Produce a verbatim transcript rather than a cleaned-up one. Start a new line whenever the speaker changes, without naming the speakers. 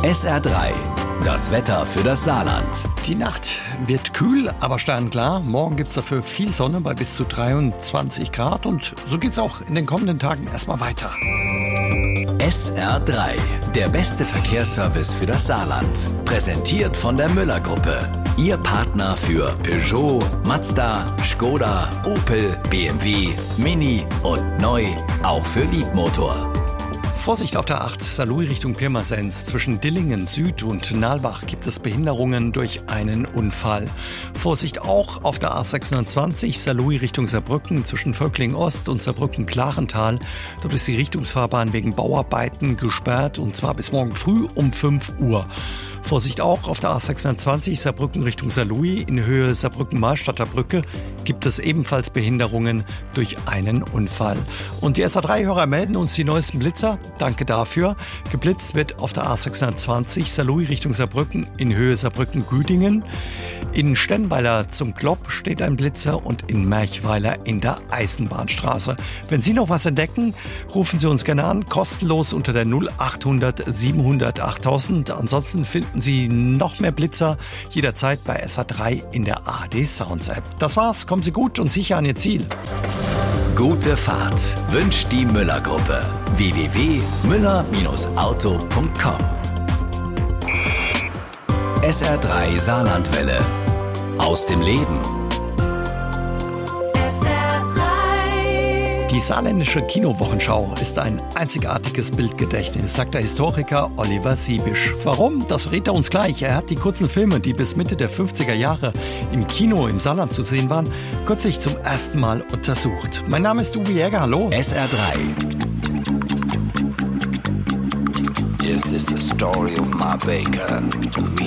S R drei, das Wetter für das Saarland.
Die Nacht wird kühl, aber sternklar. Morgen gibt es dafür viel Sonne bei bis zu dreiundzwanzig Grad. Und so geht's auch in den kommenden Tagen erstmal weiter.
S R drei, der beste Verkehrsservice für das Saarland. Präsentiert von der Müller-Gruppe. Ihr Partner für Peugeot, Mazda, Skoda, Opel, B M W, Mini und neu auch für Liebmotor.
Vorsicht auf der acht, Saarlouis Richtung Pirmasens. Zwischen Dillingen Süd und Nalbach gibt es Behinderungen durch einen Unfall. Vorsicht auch auf der A sechshundertzwanzig, Saarlouis Richtung Saarbrücken. Zwischen Völkling Ost und Saarbrücken-Klarental. Dort ist die Richtungsfahrbahn wegen Bauarbeiten gesperrt und zwar bis morgen früh um fünf Uhr. Vorsicht auch auf der A sechshundertzwanzig, Saarbrücken Richtung Saarlouis. In Höhe Saarbrücken-Mahlstadter Brücke gibt es ebenfalls Behinderungen durch einen Unfall. Und die S R drei-Hörer melden uns die neuesten Blitzer. Danke dafür. Geblitzt wird auf der A sechshundertzwanzig, Saarlouis Richtung Saarbrücken in Höhe Saarbrücken-Güdingen. In Stennweiler zum Glob steht ein Blitzer und in Merchweiler in der Eisenbahnstraße. Wenn Sie noch was entdecken, rufen Sie uns gerne an, kostenlos unter der null achthundert siebenhundert achttausend. Ansonsten finden Sie noch mehr Blitzer jederzeit bei S R drei in der A R D Sounds App. Das war's, kommen Sie gut und sicher an Ihr Ziel.
Gute Fahrt wünscht die Müller-Gruppe. w w w punkt müller auto punkt com. S R drei Saarlandwelle. Aus dem Leben.
Die saarländische Kinowochenschau ist ein einzigartiges Bildgedächtnis, sagt der Historiker Oliver Siebisch. Warum? Das verrät er uns gleich. Er hat die kurzen Filme, die bis Mitte der fünfziger Jahre im Kino im Saarland zu sehen waren, kürzlich zum ersten Mal untersucht. Mein Name ist Uwe Jäger, hallo.
S R drei.
This is the story of my baker.